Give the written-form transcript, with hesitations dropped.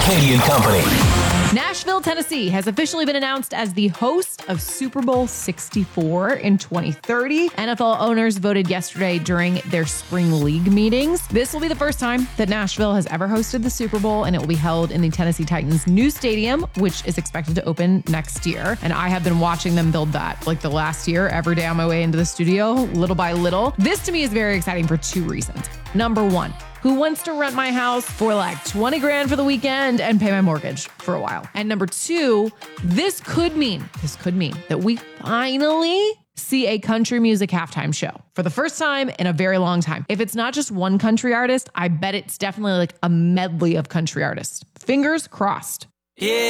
Katie and Company. Nashville, Tennessee has officially been announced as the host of Super Bowl 64 in 2030. NFL owners voted yesterday during their spring league meetings. This will be the first time that Nashville has ever hosted the Super Bowl, and it will be held in the Tennessee Titans' new stadium, which is expected to open next year. And I have been watching them build that like the last year, every day on my way into the studio, little by little. This to me is very exciting for two reasons. Number one, who wants to rent my house for like 20 grand for the weekend and pay my mortgage for a while? And number two, this could mean that we finally see a country music halftime show for the first time in a very long time. If it's not just one country artist, I bet it's definitely like a medley of country artists. Fingers crossed. Yeah.